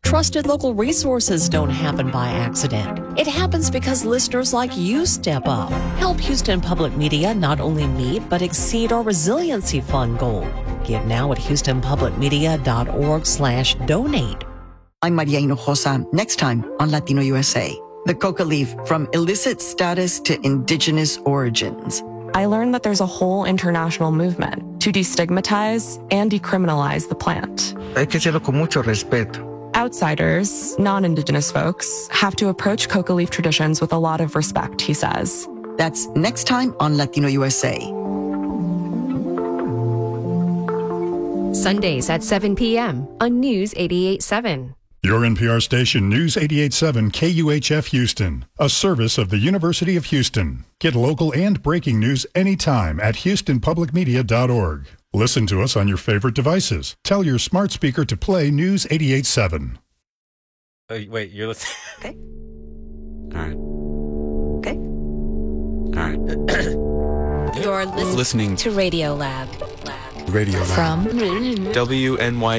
Trusted local resources don't happen by accident. It happens because listeners like you step up. Help Houston Public Media not only meet but exceed our Resiliency Fund goal. Give now at houstonpublicmedia.org/donate. I'm Maria Hinojosa. Next time on Latino USA. The coca leaf from illicit status to indigenous origins. I learned that there's a whole international movement to destigmatize and decriminalize the plant. Hay que hacerlo con mucho respeto. Outsiders, non-indigenous folks, have to approach coca leaf traditions with a lot of respect, he says. That's next time on Latino USA. Sundays at 7 p.m. on News 88.7. Your NPR station, News 88.7 KUHF Houston, a service of the University of Houston. Get local and breaking news anytime at houstonpublicmedia.org. Listen to us on your favorite devices. Tell your smart speaker to play News 88.7. Wait, you're listening? Okay. All right. Okay. All right. You're listening Listening to Radio Lab. Radio Lab. From WNY